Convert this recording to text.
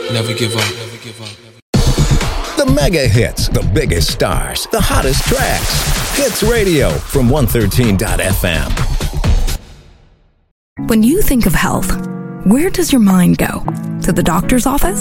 Never give up. The mega hits, the biggest stars, the hottest tracks. Hits Radio from 113.fm. When you think of health, where does your mind go? To the doctor's office?